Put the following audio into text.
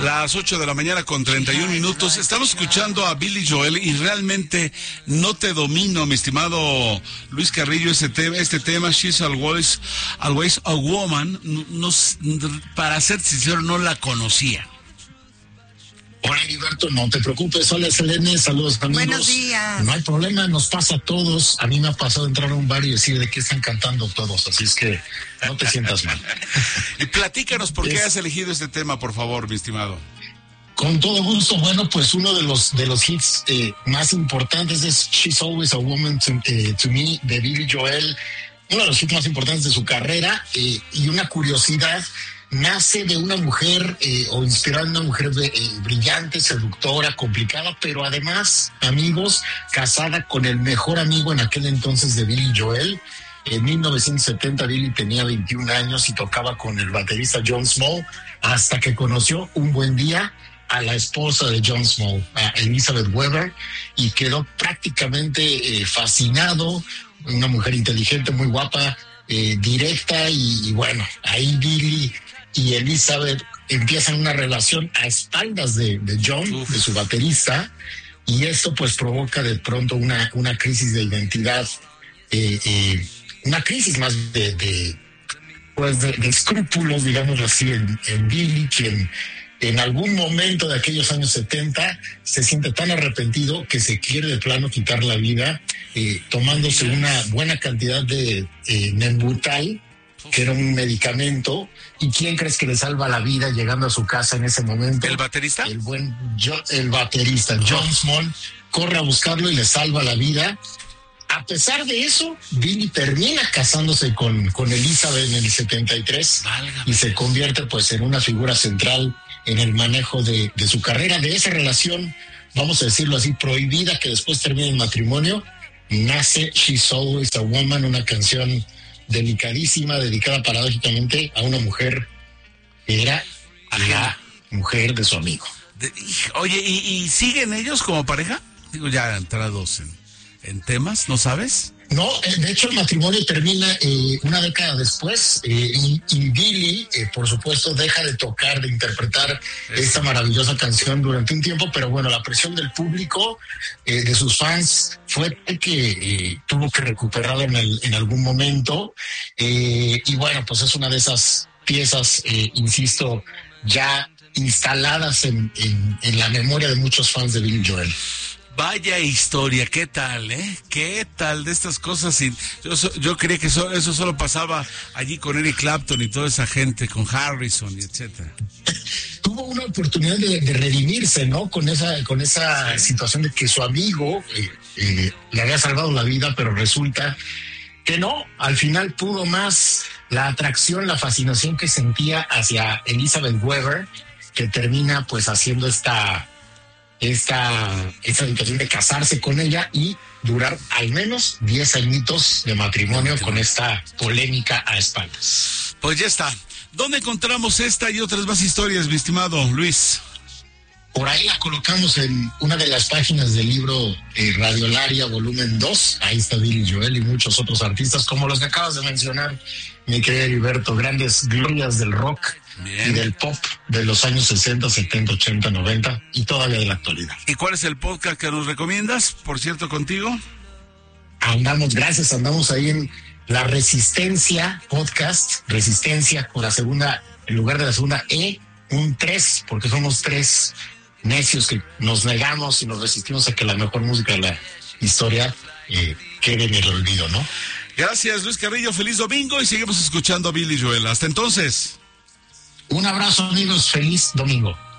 Las 8 de la mañana con 31 minutos. Estamos escuchando a Billy Joel y realmente no te domino, mi estimado Luis Carrillo, este tema, She's Always a Woman. Para ser sincero, no la conocía. Hola, Heriberto, no te preocupes. Hola, Selene, saludos, amigos. Buenos días. No hay problema, nos pasa a todos. A mí me ha pasado entrar a un bar y decir de qué están cantando todos, así es que no te sientas mal. Y platícanos por qué has elegido este tema, por favor, mi estimado. Con todo gusto. Bueno, pues uno de los hits más importantes es She's Always a Woman to Me, de Billy Joel. Uno de los hits más importantes de su carrera, y una curiosidad: nace de una mujer o inspirada en una mujer brillante, seductora, complicada, pero además, amigos, casada con el mejor amigo en aquel entonces de Billy Joel. En 1970 Billy tenía 21 años y tocaba con el baterista John Small, hasta que conoció un buen día a la esposa de John Small, a Elizabeth Weber, y quedó prácticamente fascinado. Una mujer inteligente, muy guapa, directa, y bueno, ahí Billy y Elizabeth empiezan una relación a espaldas de John, de su baterista, y esto pues provoca de pronto una crisis de identidad, una crisis más de escrúpulos, digámoslo así, en Billy, quien en algún momento de aquellos años 70 se siente tan arrepentido que se quiere de plano quitar la vida, tomándose una buena cantidad de Nembutal, que era un medicamento. ¿Y quién crees que le salva la vida llegando a su casa en ese momento? ¿El baterista? El baterista, John Small, corre a buscarlo y le salva la vida. A pesar de eso, Billy termina casándose con Elizabeth en el 73. Válgame. Y se convierte pues en una figura central en el manejo de su carrera. De esa relación, vamos a decirlo así, prohibida, que después termina en matrimonio, nace She's Always a Woman, una canción delicadísima, dedicada paradójicamente a una mujer que era la mujer de su amigo. Oye, ¿y siguen ellos como pareja? Digo, ya entrados en temas, ¿no sabes? No, de hecho el matrimonio termina una década después, y Billy, por supuesto, deja de tocar, de interpretar esta maravillosa canción durante un tiempo, pero bueno, la presión del público, de sus fans, fue que tuvo que recuperarlo en algún momento, y bueno, pues es una de esas piezas, insisto, ya instaladas en la memoria de muchos fans de Billy Joel. Vaya historia, ¿qué tal, ¿Qué tal de estas cosas? Yo creía que eso solo pasaba allí con Eric Clapton y toda esa gente, con Harrison y etcétera. Tuvo una oportunidad de redimirse, ¿no? Con esa situación de que su amigo le había salvado la vida, pero resulta que no. Al final pudo más la atracción, la fascinación que sentía hacia Elizabeth Weber, que termina pues haciendo esta situación de casarse con ella y durar al menos 10 añitos de matrimonio con esta polémica a espaldas. Pues ya está. ¿Dónde encontramos esta y otras más historias, mi estimado Luis? Por ahí la colocamos en una de las páginas del libro Radiolaria volumen 2. Ahí está Billy Joel y muchos otros artistas como los que acabas de mencionar, mi querido Heriberto, grandes glorias del rock. Bien. Y del pop de los años 60, 70, 80, 90 y todavía de la actualidad. ¿Y cuál es el podcast que nos recomiendas, por cierto, contigo? Andamos ahí en La Resistencia Podcast, Resistencia con la segunda, en lugar de la segunda un 3, porque somos 3 necios que nos negamos y nos resistimos a que la mejor música de la historia quede en el olvido, ¿no? Gracias, Luis Carrillo, feliz domingo y seguimos escuchando a Billy Joel. Hasta entonces. Un abrazo, amigos, feliz domingo.